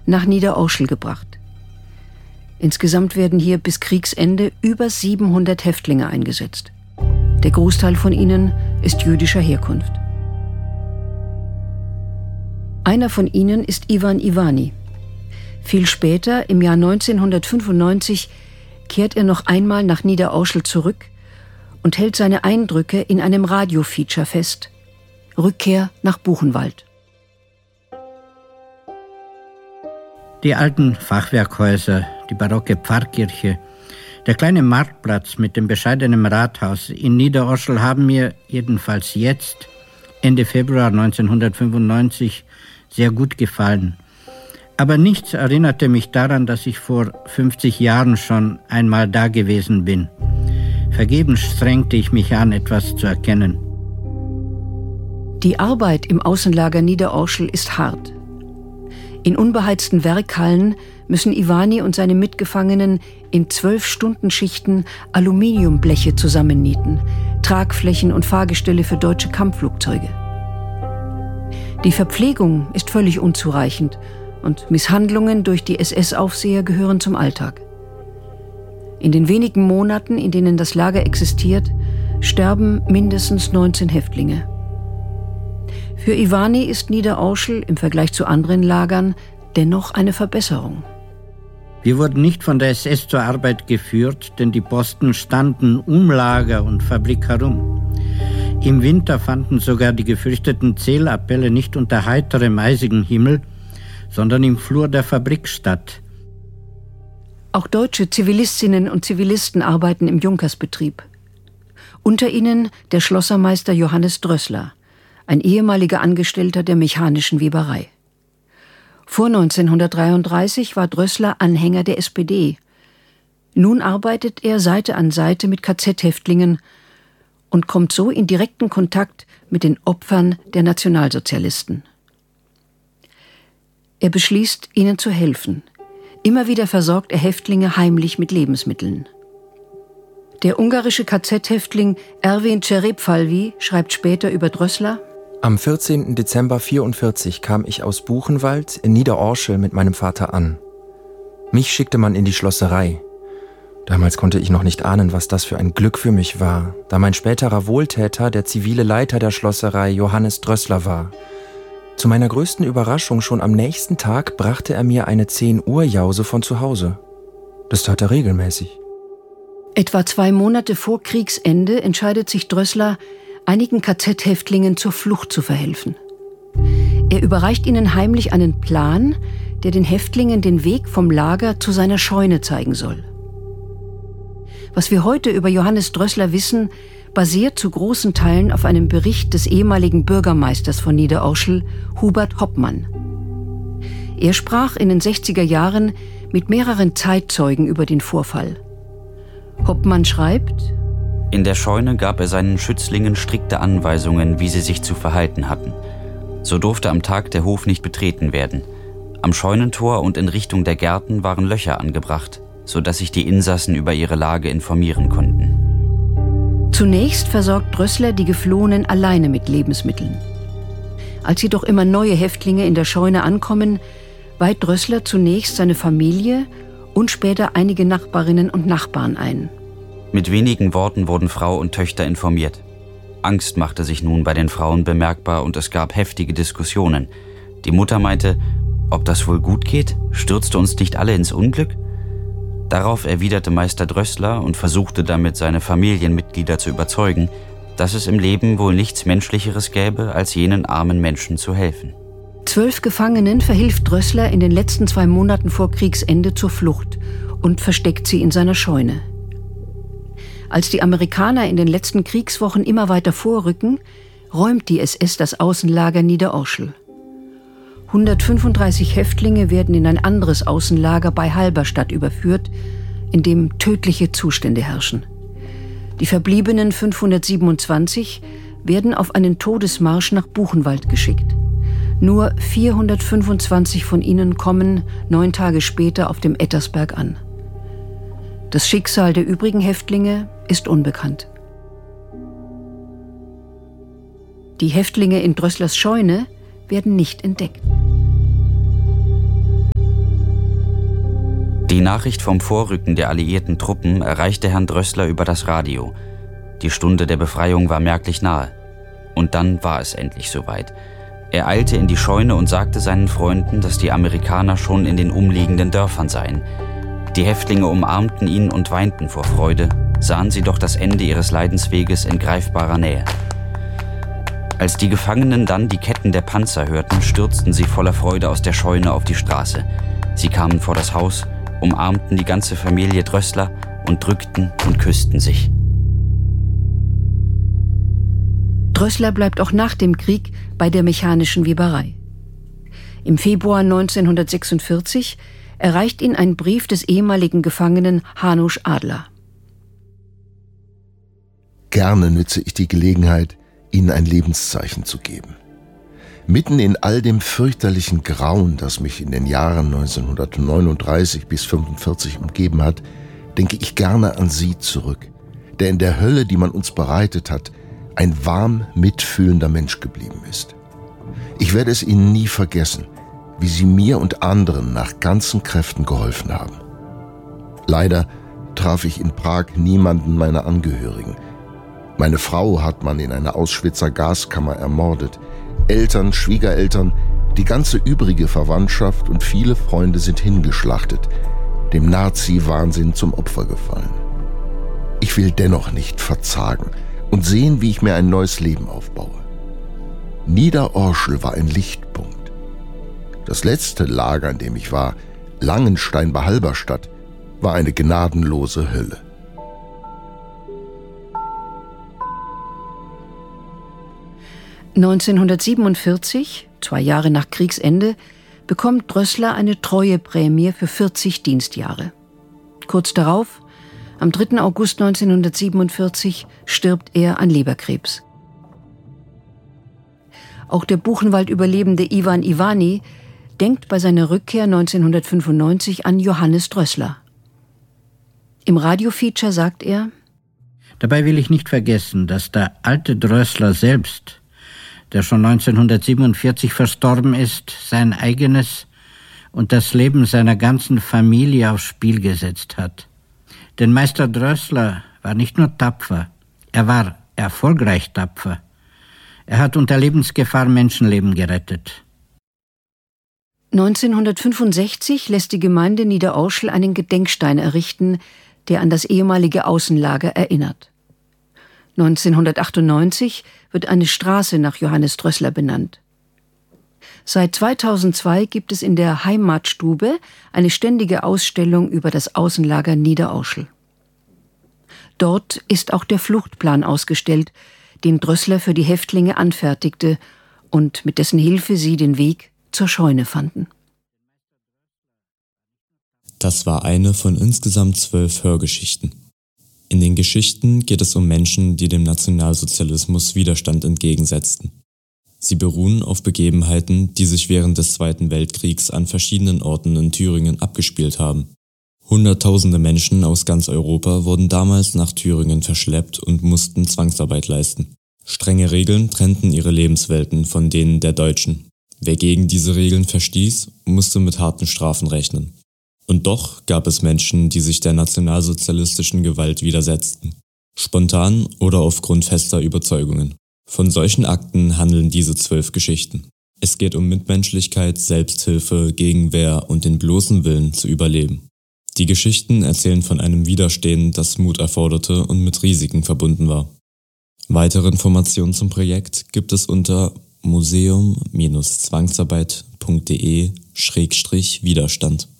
nach Niederauschel gebracht. Insgesamt werden hier bis Kriegsende über 700 Häftlinge eingesetzt. Der Großteil von ihnen ist jüdischer Herkunft. Einer von ihnen ist Iwan Ivani. Viel später, im Jahr 1995, kehrt er noch einmal nach Niederauschel zurück und hält seine Eindrücke in einem Radiofeature fest: Rückkehr nach Buchenwald. Die alten Fachwerkhäuser, die barocke Pfarrkirche, der kleine Marktplatz mit dem bescheidenen Rathaus in Niederauschel haben mir jedenfalls jetzt, Ende Februar 1995, sehr gut gefallen. Aber nichts erinnerte mich daran, dass ich vor 50 Jahren schon einmal da gewesen bin. Vergebens strengte ich mich an, etwas zu erkennen. Die Arbeit im Außenlager Niederauschel ist hart. In unbeheizten Werkhallen müssen Ivani und seine Mitgefangenen in 12-Stunden-Schichten Aluminiumbleche zusammennieten, Tragflächen und Fahrgestelle für deutsche Kampfflugzeuge. Die Verpflegung ist völlig unzureichend und Misshandlungen durch die SS-Aufseher gehören zum Alltag. In den wenigen Monaten, in denen das Lager existiert, sterben mindestens 19 Häftlinge. Für Ivani ist Niederauschel im Vergleich zu anderen Lagern dennoch eine Verbesserung. Wir wurden nicht von der SS zur Arbeit geführt, denn die Posten standen um Lager und Fabrik herum. Im Winter fanden sogar die gefürchteten Zählappelle nicht unter heiterem, eisigen Himmel, sondern im Flur der Fabrik statt. Auch deutsche Zivilistinnen und Zivilisten arbeiten im Junkersbetrieb. Unter ihnen der Schlossermeister Johannes Drössler, ein ehemaliger Angestellter der mechanischen Weberei. Vor 1933 war Drössler Anhänger der SPD. Nun arbeitet er Seite an Seite mit KZ-Häftlingen und kommt so in direkten Kontakt mit den Opfern der Nationalsozialisten. Er beschließt, ihnen zu helfen. Immer wieder versorgt er Häftlinge heimlich mit Lebensmitteln. Der ungarische KZ-Häftling Erwin Cerepfalvi schreibt später über Drössler: Am 14. Dezember 1944 kam ich aus Buchenwald in Niederauschel mit meinem Vater an. Mich schickte man in die Schlosserei. Damals konnte ich noch nicht ahnen, was das für ein Glück für mich war, da mein späterer Wohltäter der zivile Leiter der Schlosserei Johannes Drössler war. Zu meiner größten Überraschung schon am nächsten Tag brachte er mir eine 10-Uhr-Jause von zu Hause. Das tat er regelmäßig. Etwa 2 Monate vor Kriegsende entscheidet sich Drössler, einigen KZ-Häftlingen zur Flucht zu verhelfen. Er überreicht ihnen heimlich einen Plan, der den Häftlingen den Weg vom Lager zu seiner Scheune zeigen soll. Was wir heute über Johannes Drössler wissen, basiert zu großen Teilen auf einem Bericht des ehemaligen Bürgermeisters von Niederauschel, Hubert Hoppmann. Er sprach in den 60er Jahren mit mehreren Zeitzeugen über den Vorfall. Hoppmann schreibt: In der Scheune gab er seinen Schützlingen strikte Anweisungen, wie sie sich zu verhalten hatten. So durfte am Tag der Hof nicht betreten werden. Am Scheunentor und in Richtung der Gärten waren Löcher angebracht, sodass sich die Insassen über ihre Lage informieren konnten. Zunächst versorgt Drössler die Geflohenen alleine mit Lebensmitteln. Als jedoch immer neue Häftlinge in der Scheune ankommen, weiht Drössler zunächst seine Familie und später einige Nachbarinnen und Nachbarn ein. Mit wenigen Worten wurden Frau und Töchter informiert. Angst machte sich nun bei den Frauen bemerkbar und es gab heftige Diskussionen. Die Mutter meinte, ob das wohl gut geht? Stürzte uns nicht alle ins Unglück? Darauf erwiderte Meister Drössler und versuchte damit seine Familienmitglieder zu überzeugen, dass es im Leben wohl nichts Menschlicheres gäbe, als jenen armen Menschen zu helfen. 12 Gefangenen verhilft Drössler in den letzten 2 Monaten vor Kriegsende zur Flucht und versteckt sie in seiner Scheune. Als die Amerikaner in den letzten Kriegswochen immer weiter vorrücken, räumt die SS das Außenlager Niederauschel. 135 Häftlinge werden in ein anderes Außenlager bei Halberstadt überführt, in dem tödliche Zustände herrschen. Die verbliebenen 527 werden auf einen Todesmarsch nach Buchenwald geschickt. Nur 425 von ihnen kommen 9 Tage später auf dem Ettersberg an. Das Schicksal der übrigen Häftlinge ist unbekannt. Die Häftlinge in Drösslers Scheune werden nicht entdeckt. Die Nachricht vom Vorrücken der alliierten Truppen erreichte Herrn Drößler über das Radio. Die Stunde der Befreiung war merklich nahe. Und dann war es endlich soweit. Er eilte in die Scheune und sagte seinen Freunden, dass die Amerikaner schon in den umliegenden Dörfern seien. Die Häftlinge umarmten ihn und weinten vor Freude, sahen sie doch das Ende ihres Leidensweges in greifbarer Nähe. Als die Gefangenen dann die Ketten der Panzer hörten, stürzten sie voller Freude aus der Scheune auf die Straße. Sie kamen vor das Haus, umarmten die ganze Familie Drößler und drückten und küssten sich. Drößler bleibt auch nach dem Krieg bei der mechanischen Weberei. Im Februar 1946 erreicht ihn ein Brief des ehemaligen Gefangenen Hanusch Adler. Gerne nütze ich die Gelegenheit, Ihnen ein Lebenszeichen zu geben. Mitten in all dem fürchterlichen Grauen, das mich in den Jahren 1939 bis 1945 umgeben hat, denke ich gerne an Sie zurück, der in der Hölle, die man uns bereitet hat, ein warm mitfühlender Mensch geblieben ist. Ich werde es Ihnen nie vergessen, wie Sie mir und anderen nach ganzen Kräften geholfen haben. Leider traf ich in Prag niemanden meiner Angehörigen. Meine Frau hat man in einer Auschwitzer Gaskammer ermordet. Eltern, Schwiegereltern, die ganze übrige Verwandtschaft und viele Freunde sind hingeschlachtet, dem Nazi-Wahnsinn zum Opfer gefallen. Ich will dennoch nicht verzagen und sehen, wie ich mir ein neues Leben aufbaue. Niederorschel war ein Lichtpunkt. Das letzte Lager, in dem ich war, Langenstein bei Halberstadt, war eine gnadenlose Hölle. (1947), 2 Jahre nach Kriegsende, bekommt Drößler eine Treueprämie für 40 Dienstjahre. Kurz darauf, am 3. August 1947, stirbt er an Leberkrebs. Auch der Buchenwald-Überlebende Iwan Ivany denkt bei seiner Rückkehr 1995 an Johannes Drößler. Im Radiofeature sagt er: Dabei will ich nicht vergessen, dass der alte Drößler selbst, der schon 1947 verstorben ist, sein eigenes und das Leben seiner ganzen Familie aufs Spiel gesetzt hat. Denn Meister Drößler war nicht nur tapfer, er war erfolgreich tapfer. Er hat unter Lebensgefahr Menschenleben gerettet. 1965 lässt die Gemeinde Niederorschel einen Gedenkstein errichten, der an das ehemalige Außenlager erinnert. 1998 wird eine Straße nach Johannes Drößler benannt. Seit 2002 gibt es in der Heimatstube eine ständige Ausstellung über das Außenlager Niederorschel. Dort ist auch der Fluchtplan ausgestellt, den Drößler für die Häftlinge anfertigte und mit dessen Hilfe sie den Weg zur Scheune fanden. Das war eine von insgesamt 12 Hörgeschichten. In den Geschichten geht es um Menschen, die dem Nationalsozialismus Widerstand entgegensetzten. Sie beruhen auf Begebenheiten, die sich während des Zweiten Weltkriegs an verschiedenen Orten in Thüringen abgespielt haben. Hunderttausende Menschen aus ganz Europa wurden damals nach Thüringen verschleppt und mussten Zwangsarbeit leisten. Strenge Regeln trennten ihre Lebenswelten von denen der Deutschen. Wer gegen diese Regeln verstieß, musste mit harten Strafen rechnen. Und doch gab es Menschen, die sich der nationalsozialistischen Gewalt widersetzten. Spontan oder aufgrund fester Überzeugungen. Von solchen Akten handeln diese 12 Geschichten. Es geht um Mitmenschlichkeit, Selbsthilfe, Gegenwehr und den bloßen Willen zu überleben. Die Geschichten erzählen von einem Widerstehen, das Mut erforderte und mit Risiken verbunden war. Weitere Informationen zum Projekt gibt es unter museum-zwangsarbeit.de/Widerstand.